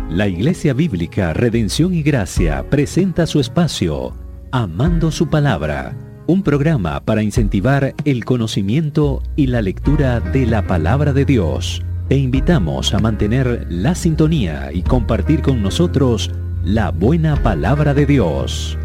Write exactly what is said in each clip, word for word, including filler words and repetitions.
La Iglesia Bíblica Redención y Gracia presenta su espacio Amando su Palabra, un programa para incentivar el conocimiento y la lectura de la Palabra de Dios. Te invitamos a mantener la sintonía y compartir con nosotros la buena Palabra de Dios.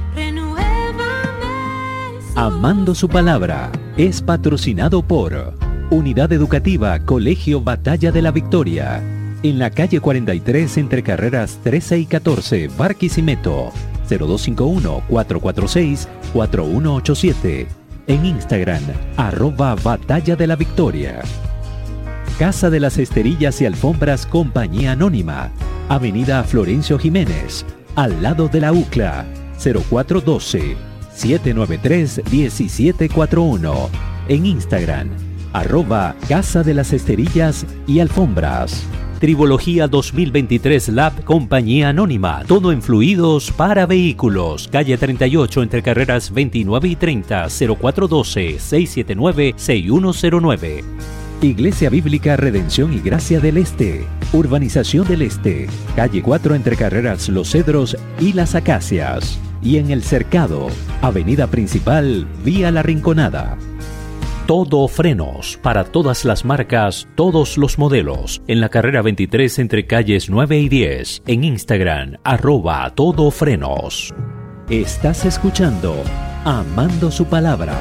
Amando su Palabra es patrocinado por Unidad Educativa Colegio Batalla de la Victoria, en la calle cuarenta y tres entre carreras trece y catorce, Barquisimeto, cero dos cinco uno, cuatro cuatro seis, cuatro uno ocho siete. En Instagram, arroba Batalla de la Victoria. Casa de las Esterillas y Alfombras Compañía Anónima, Avenida Florencio Jiménez, al lado de la U C L A, cero cuatro uno dos, siete nueve tres, uno siete cuatro uno. En Instagram, arroba Casa de las Esterillas y Alfombras. Tribología dos mil veintitrés Lab Compañía Anónima, todo en fluidos para vehículos, calle treinta y ocho entre carreras veintinueve y treinta, cero cuatro uno dos, seis siete nueve, seis uno cero nueve. Iglesia Bíblica Redención y Gracia del Este, Urbanización del Este, calle cuatro entre carreras Los Cedros y Las Acacias, y en El Cercado, avenida principal, vía La Rinconada. Todo Frenos, para todas las marcas, todos los modelos, en la carrera veintitrés entre calles nueve y diez, en Instagram, arroba Todo Frenos. Estás escuchando Amando su Palabra.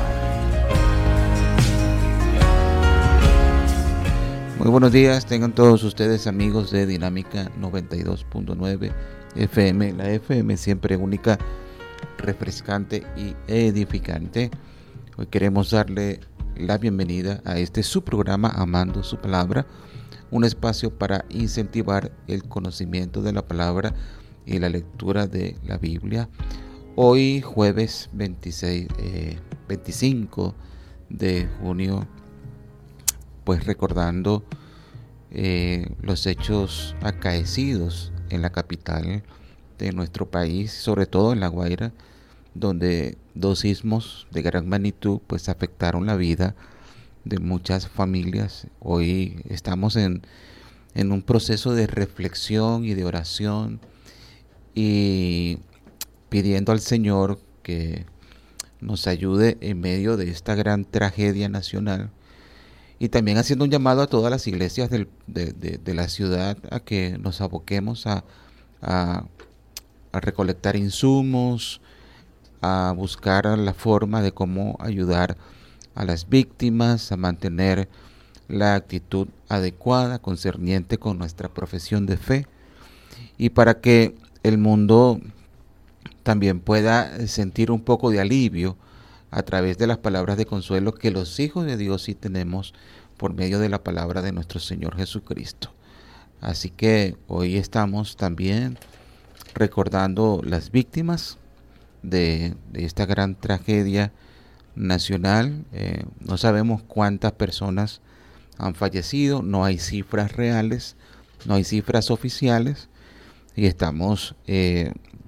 Muy buenos días, tengan todos ustedes amigos de Dinámica noventa y dos punto nueve F M, la F M siempre única, refrescante y edificante. Hoy queremos darle la bienvenida a este su programa Amando su Palabra, un espacio para incentivar el conocimiento de la palabra y la lectura de la Biblia. Hoy jueves veintiséis, eh, veinticinco de junio, pues recordando eh, los hechos acaecidos en la capital de nuestro país, sobre todo en La Guaira, donde dos sismos de gran magnitud pues afectaron la vida de muchas familias. Hoy estamos en, en un proceso de reflexión y de oración y pidiendo al Señor que nos ayude en medio de esta gran tragedia nacional, y también haciendo un llamado a todas las iglesias del, de, de, de la ciudad a que nos aboquemos a, a, a recolectar insumos, a buscar la forma de cómo ayudar a las víctimas, a mantener la actitud adecuada concerniente con nuestra profesión de fe, y para que el mundo también pueda sentir un poco de alivio a través de las palabras de consuelo que los hijos de Dios sí tenemos por medio de la palabra de nuestro Señor Jesucristo. Así que hoy estamos también recordando las víctimas De, de esta gran tragedia nacional. Eh, no sabemos cuántas personas han fallecido, no hay cifras reales, no hay cifras oficiales, y estamos eh,